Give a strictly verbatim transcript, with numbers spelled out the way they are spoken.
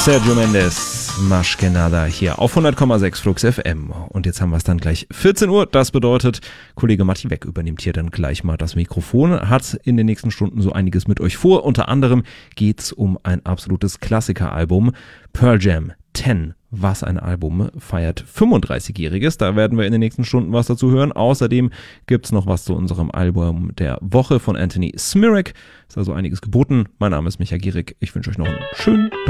Sergio Mendes, Maschkenada hier auf hundert Komma sechs Flux F M. Und jetzt haben wir es dann gleich vierzehn Uhr. Das bedeutet, Kollege Matti Weck übernimmt hier dann gleich mal das Mikrofon. Hat in den nächsten Stunden so einiges mit euch vor. Unter anderem geht es um ein absolutes Klassikeralbum. Pearl Jam zehn. Was ein Album, feiert fünfunddreißigjähriges. Da werden wir in den nächsten Stunden was dazu hören. Außerdem gibt es noch was zu unserem Album der Woche von Anthony Smirak. Ist also einiges geboten. Mein Name ist Micha Gierig. Ich wünsche euch noch einen schönen Donnerstag.